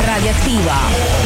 Radioactiva.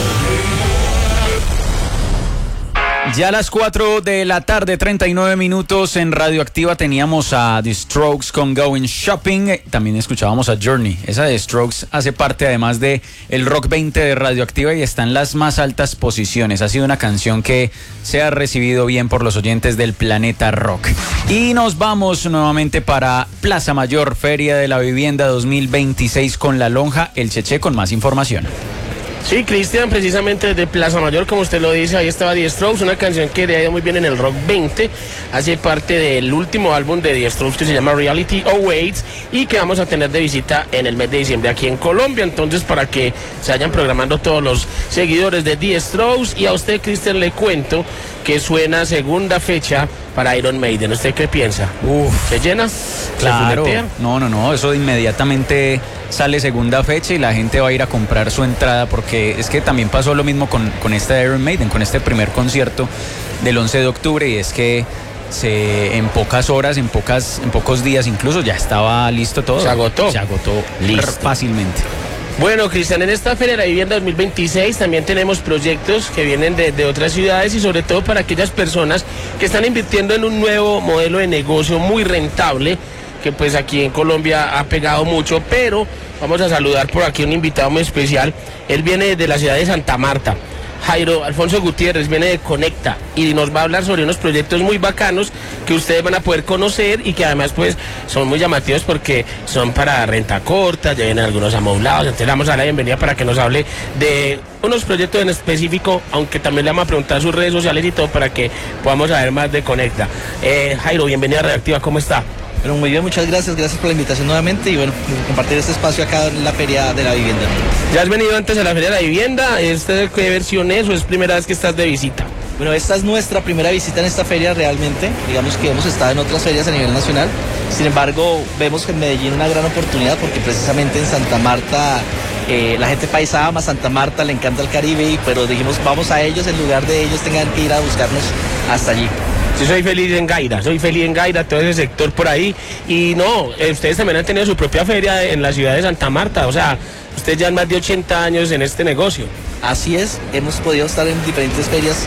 Ya a las 4 de la tarde, 39 minutos en Radioactiva teníamos a The Strokes con Going Shopping. También escuchábamos a Journey. Esa de Strokes hace parte además de el Rock 20 de Radioactiva y está en las más altas posiciones. Ha sido una canción que se ha recibido bien por los oyentes del planeta rock. Y nos vamos nuevamente para Plaza Mayor, Feria de la Vivienda 2026 con La Lonja, El Cheche con más información. Sí, Cristian, precisamente desde Plaza Mayor, como usted lo dice, ahí estaba The Strokes, una canción que le ha ido muy bien en el Rock 20, hace parte del último álbum de The Strokes que se llama Reality Awaits y que vamos a tener de visita en el mes de diciembre aquí en Colombia. Entonces, para que se vayan programando todos los seguidores de The Strokes, y a usted, Cristian, le cuento que suena segunda fecha para Iron Maiden. ¿Usted qué piensa? ¿Se llena? Claro. No, eso inmediatamente sale segunda fecha y la gente va a ir a comprar su entrada, porque es que también pasó lo mismo con este Iron Maiden, con este primer concierto del 11 de octubre, y es que en pocas horas, en pocos días incluso, ya estaba listo todo. Se agotó listo. Fácilmente. Bueno, Cristian, en esta Feria de la Vivienda 2026 también tenemos proyectos que vienen de otras ciudades, y sobre todo para aquellas personas que están invirtiendo en un nuevo modelo de negocio muy rentable, que pues aquí en Colombia ha pegado mucho. Pero vamos a saludar por aquí a un invitado muy especial. Él viene de la ciudad de Santa Marta. Jairo Alfonso Gutiérrez viene de Conecta y nos va a hablar sobre unos proyectos muy bacanos que ustedes van a poder conocer y que además pues son muy llamativos porque son para renta corta, ya vienen algunos amoblados. Entonces le vamos a dar la bienvenida para que nos hable de unos proyectos en específico, aunque también le vamos a preguntar sus redes sociales y todo para que podamos saber más de Conecta. Jairo, bienvenida a Radioactiva, ¿cómo está? Bueno, muy bien, muchas gracias por la invitación nuevamente y bueno, compartir este espacio acá en la Feria de la Vivienda. ¿Ya has venido antes a la Feria de la Vivienda? ¿Qué versión es o es primera vez que estás de visita? Bueno, esta es nuestra primera visita en esta feria realmente. Digamos que hemos estado en otras ferias a nivel nacional. Sin embargo, vemos en Medellín una gran oportunidad porque precisamente en Santa Marta la gente paisa ama Santa Marta, le encanta el Caribe, pero dijimos vamos a ellos en lugar de ellos tengan que ir a buscarnos hasta allí. Sí, soy feliz en Gaira, todo ese sector por ahí. Y no, ustedes también han tenido su propia feria en la ciudad de Santa Marta, o sea, ustedes ya han más de 80 años en este negocio. Así es, hemos podido estar en diferentes ferias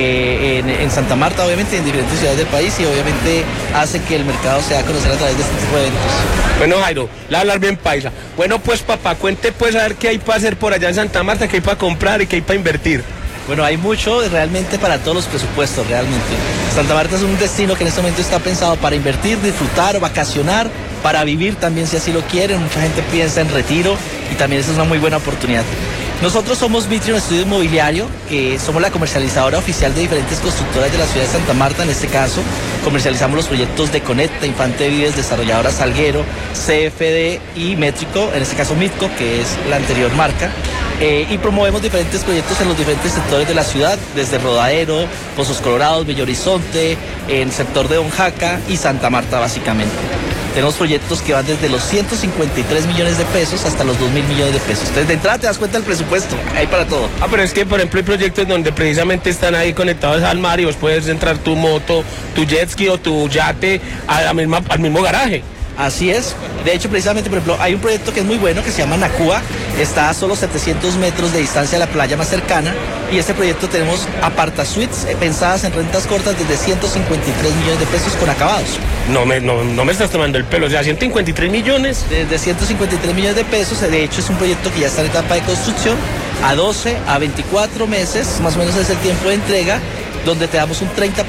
en Santa Marta, obviamente, en diferentes ciudades del país, y obviamente hace que el mercado se haga a conocer a través de este tipo de eventos. Bueno, Jairo, le voy a hablar bien paisa. Bueno, pues papá, cuente pues a ver qué hay para hacer por allá en Santa Marta, qué hay para comprar y qué hay para invertir. Bueno, hay mucho realmente para todos los presupuestos, realmente. Santa Marta es un destino que en este momento está pensado para invertir, disfrutar, vacacionar, para vivir también si así lo quieren. Mucha gente piensa en retiro y también esa es una muy buena oportunidad. Nosotros somos Vitrion Estudio Inmobiliario, que somos la comercializadora oficial de diferentes constructoras de la ciudad de Santa Marta. En este caso, comercializamos los proyectos de Conecta, Infante Vives, Desarrolladora Salguero, CFD y Métrico, en este caso Mitco, que es la anterior marca. Y promovemos diferentes proyectos en los diferentes sectores de la ciudad, desde Rodadero, Pozos Colorados, Bello Horizonte, en el sector de Don Jaca y Santa Marta básicamente. Tenemos proyectos que van desde los 153 millones de pesos hasta los 2.000 millones de pesos. Entonces de entrada te das cuenta del presupuesto, hay para todo. Pero es que por ejemplo hay proyectos donde precisamente están ahí conectados al mar y vos puedes entrar tu moto, tu jet ski o tu yate al mismo garaje. Así es. De hecho, precisamente, por ejemplo, hay un proyecto que es muy bueno que se llama Nacúa. Está a solo 700 metros de distancia de la playa más cercana. Y este proyecto tenemos apartasuites pensadas en rentas cortas desde 153 millones de pesos con acabados. No me estás tomando el pelo. O sea, 153 millones. Desde 153 millones de pesos. De hecho, es un proyecto que ya está en etapa de construcción. A 12, a 24 meses, más o menos es el tiempo de entrega, donde te damos un 30%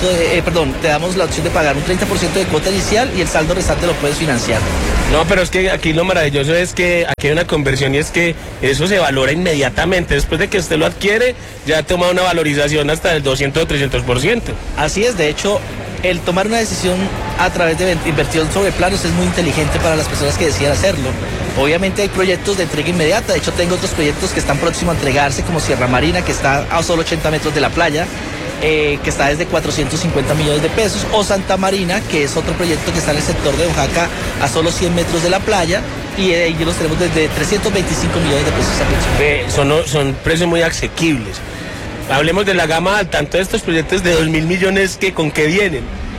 te damos la opción de pagar un 30% de cuota inicial y el saldo restante lo puedes financiar. No, pero es que aquí lo maravilloso es que aquí hay una conversión y es que eso se valora inmediatamente. Después de que usted lo adquiere, ya toma una valorización hasta del 200 o 300%. Así es, de hecho, el tomar una decisión a través de inversión sobre planos es muy inteligente para las personas que deciden hacerlo. Obviamente hay proyectos de entrega inmediata, de hecho tengo otros proyectos que están próximos a entregarse, como Sierra Marina, que está a solo 80 metros de la playa, que está desde 450 millones de pesos, o Santa Marina, que es otro proyecto que está en el sector de Oaxaca a solo 100 metros de la playa, y ahí los tenemos desde 325 millones de pesos. Son precios muy asequibles. Hablemos de la gama alta, tanto de estos proyectos de 2.000 millones, ¿con qué vienen?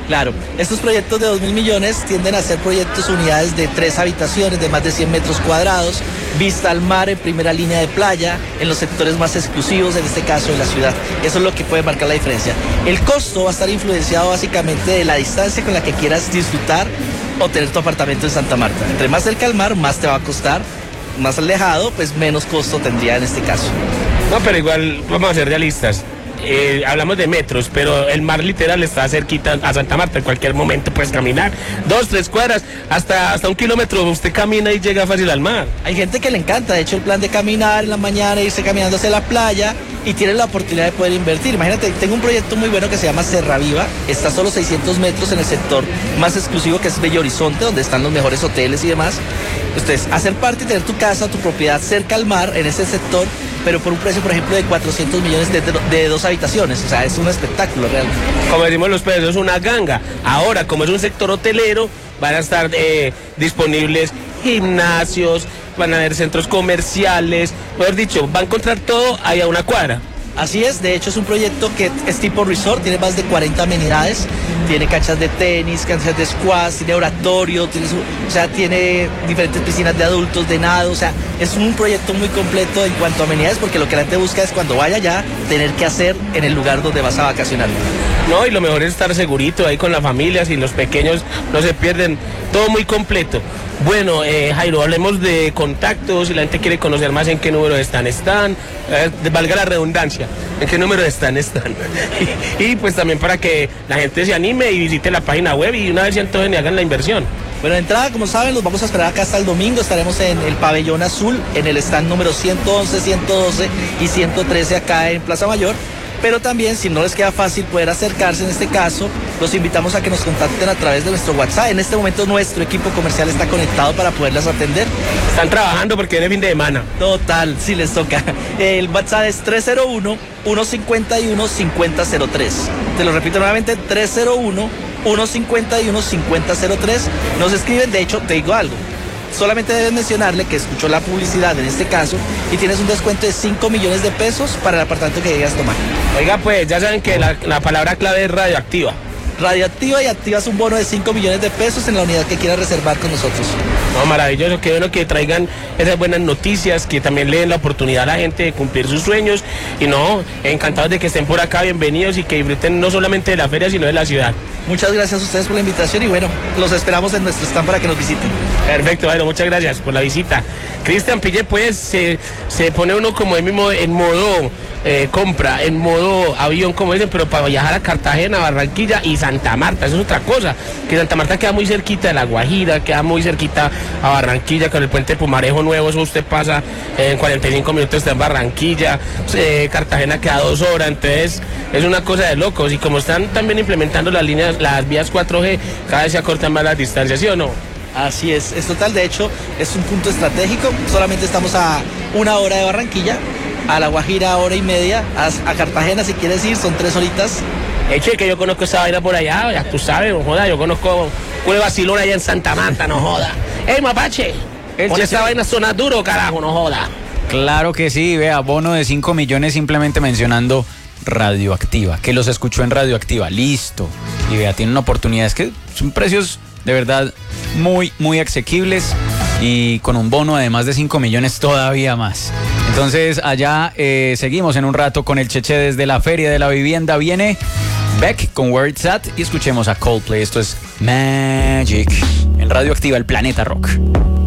Claro, estos proyectos de 2.000 millones tienden a ser proyectos unidades de 3 habitaciones de más de 100 metros cuadrados, vista al mar en primera línea de playa, en los sectores más exclusivos, en este caso de la ciudad. Eso es lo que puede marcar la diferencia. El costo va a estar influenciado básicamente de la distancia con la que quieras disfrutar o tener tu apartamento en Santa Marta. Entre más cerca al mar, más te va a costar. Más alejado, pues menos costo tendría en este caso. No, pero igual vamos a ser realistas. Hablamos de metros, pero el mar literal está cerquita a Santa Marta. En cualquier momento puedes caminar 2, 3 cuadras, hasta 1 kilómetro. Usted camina y llega fácil al mar. Hay gente que le encanta, de hecho, el plan de caminar en la mañana, irse caminando hacia la playa y tiene la oportunidad de poder invertir. Imagínate, tengo un proyecto muy bueno que se llama Serra Viva. Está a solo 600 metros en el sector más exclusivo, que es Bello Horizonte, donde están los mejores hoteles y demás. Entonces, hacer parte y tener tu casa, tu propiedad cerca al mar en ese sector, pero por un precio, por ejemplo, de 400 millones de 2 habitaciones. O sea, es un espectáculo realmente. Como decimos los pesos, es una ganga. Ahora, como es un sector hotelero, van a estar disponibles gimnasios, van a haber centros comerciales, mejor dicho, va a encontrar todo ahí a una cuadra. Así es, de hecho es un proyecto que es tipo resort, tiene más de 40 amenidades, tiene canchas de tenis, canchas de squash, tiene oratorio, tiene diferentes piscinas de adultos, de nado, o sea, es un proyecto muy completo en cuanto a amenidades, porque lo que la gente busca es cuando vaya allá, tener que hacer en el lugar donde vas a vacacionar. No, y lo mejor es estar segurito ahí con la familia, si los pequeños no se pierden, todo muy completo. Bueno, Jairo, hablemos de contactos, si la gente quiere conocer más en qué número están, valga la redundancia, en qué número están. y pues también para que la gente se anime y visite la página web y una vez se antojen y hagan la inversión. Bueno, de entrada, como saben, los vamos a esperar acá hasta el domingo. Estaremos en el Pabellón Azul, en el stand número 111, 112 y 113 acá en Plaza Mayor. Pero también, si no les queda fácil poder acercarse en este caso, los invitamos a que nos contacten a través de nuestro WhatsApp. En este momento nuestro equipo comercial está conectado para poderlas atender. Están trabajando porque viene fin de semana. Total, sí les toca. El WhatsApp es 301-151-5003. Te lo repito nuevamente, 301-151-5003. Nos escriben, de hecho, te digo algo. Solamente debes mencionarle que escuchó la publicidad en este caso y tienes un descuento de 5 millones de pesos para el apartamento que llegas a tomar. Oiga, pues ya saben que la palabra clave es radioactiva. Radioactiva, y activas un bono de 5 millones de pesos en la unidad que quieras reservar con nosotros. No, maravilloso, qué bueno que traigan esas buenas noticias, que también le den la oportunidad a la gente de cumplir sus sueños. Y no, encantados de que estén por acá, bienvenidos, y que disfruten no solamente de la feria, sino de la ciudad. Muchas gracias a ustedes por la invitación y bueno, los esperamos en nuestro stand para que nos visiten. Perfecto, bueno, muchas gracias por la visita. Cristian Pille, pues se pone uno como mismo en modo compra, en modo avión, como dicen, pero para viajar a Cartagena, Barranquilla y Santa Marta. Eso es otra cosa, que Santa Marta queda muy cerquita de La Guajira, queda muy cerquita a Barranquilla, con el puente Pumarejo nuevo, eso usted pasa en 45 minutos, está en Barranquilla. Cartagena queda 2 horas, entonces es una cosa de locos. Y como están también implementando las vías 4G, cada vez se acortan más las distancias, ¿sí o no? Así es total, de hecho es un punto estratégico. Solamente estamos a 1 hora de Barranquilla, a La Guajira 1 hora y media, a Cartagena si quieres ir son 3 horitas. Eche, que yo conozco esa vaina por allá, ya tú sabes, no joda, yo conozco un vacilón allá en Santa Marta, no joda. ¡Ey, mapache! Con esa vaina suena duro, carajo, no joda. Claro que sí, vea, bono de 5 millones simplemente mencionando Radioactiva, que los escuchó en Radioactiva, listo. Y vea, tienen una oportunidad, es que son precios de verdad muy, muy asequibles y con un bono de más de 5 millones todavía más. Entonces allá seguimos en un rato con el Cheche desde la Feria de la Vivienda. Viene Beck con Where It's At y escuchemos a Coldplay. Esto es Magic en Radioactiva, el planeta rock.